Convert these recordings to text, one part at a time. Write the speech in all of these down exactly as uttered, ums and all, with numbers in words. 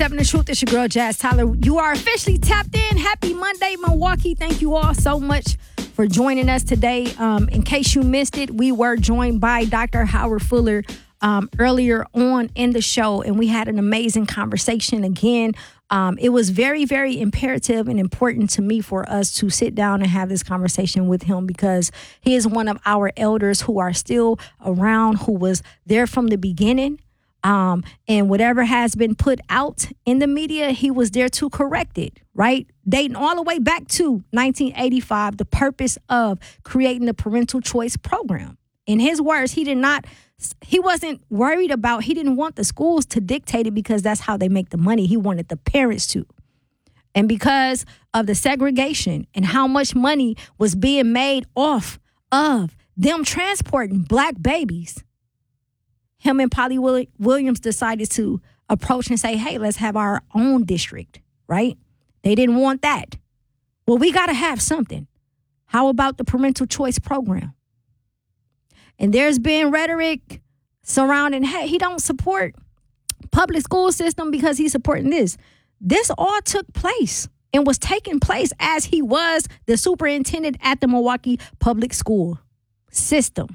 Stepping the Truth, it's your girl, Jazz Tyler. You are officially tapped in. Happy Monday, Milwaukee. Thank you all so much for joining us today. Um, in case you missed it, we were joined by Doctor Howard Fuller um, earlier on in the show, and we had an amazing conversation again. Um, it was very, very imperative and important to me for us to sit down and have this conversation with him because he is one of our elders who are still around, who was there from the beginning. Um, and whatever has been put out in the media, he was there to correct it, right? Dating all the way back to nineteen eighty-five, the purpose of creating the parental choice program. In his words, he did not, he wasn't worried about, he didn't want the schools to dictate it because that's how they make the money. He wanted the parents to. And because of the segregation and how much money was being made off of them transporting black babies, him and Polly Williams decided to approach and say, hey, let's have our own district, right? They didn't want that. Well, we got to have something. How about the parental choice program? And there's been rhetoric surrounding, hey, he don't support public school system because he's supporting this. This all took place and was taking place as he was the superintendent at the Milwaukee public school system,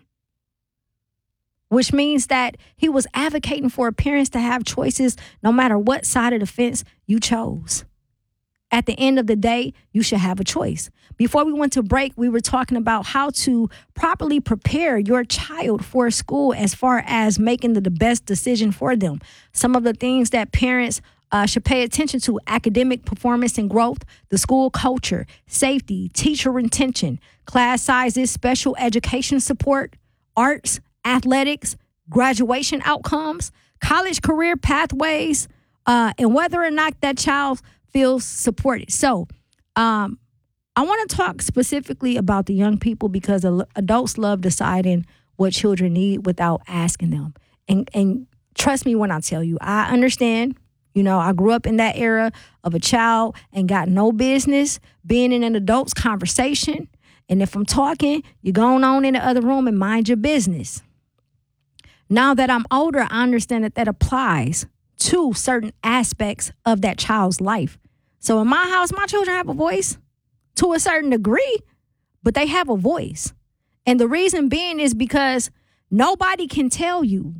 which means that he was advocating for parents to have choices no matter what side of the fence you chose. At the end of the day, you should have a choice. Before we went to break, we were talking about how to properly prepare your child for school as far as making the, the best decision for them. Some of the things that parents uh, should pay attention to: academic performance and growth, the school culture, safety, teacher retention, class sizes, special education support, arts, athletics, graduation outcomes, college career pathways, uh, and whether or not that child feels supported. So um, I want to talk specifically about the young people because adults love deciding what children need without asking them. And, and trust me when I tell you, I understand. You know, I grew up in that era of a child and got no business being in an adult's conversation. And if I'm talking, you're going on in the other room and mind your business. Now that I'm older, I understand that that applies to certain aspects of that child's life. So in my house, my children have a voice to a certain degree, but they have a voice. And the reason being is because nobody can tell you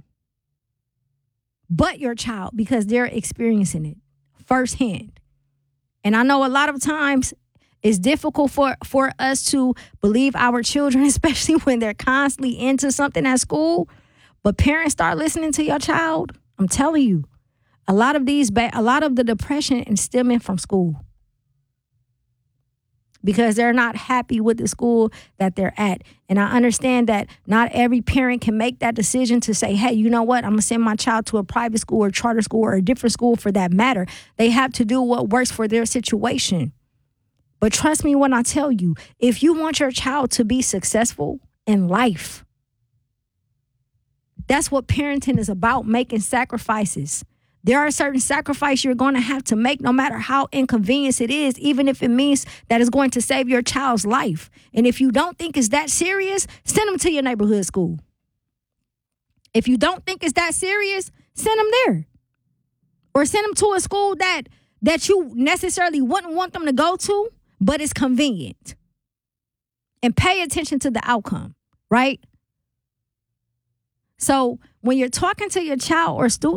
but your child because they're experiencing it firsthand. And I know a lot of times it's difficult for, for us to believe our children, especially when they're constantly into something at school. But parents, start listening to your child. I'm telling you, a lot of these, a lot of the depression is stemming from school because they're not happy with the school that they're at. And I understand that not every parent can make that decision to say, hey, you know what? I'm going to send my child to a private school or charter school or a different school for that matter. They have to do what works for their situation. But trust me when I tell you, if you want your child to be successful in life, that's what parenting is about, making sacrifices. There are certain sacrifices you're going to have to make no matter how inconvenient it is, even if it means that it's going to save your child's life. And if you don't think it's that serious, send them to your neighborhood school. If you don't think it's that serious, send them there. Or send them to a school that, that you necessarily wouldn't want them to go to, but it's convenient. And pay attention to the outcome, right? So when you're talking to your child or student,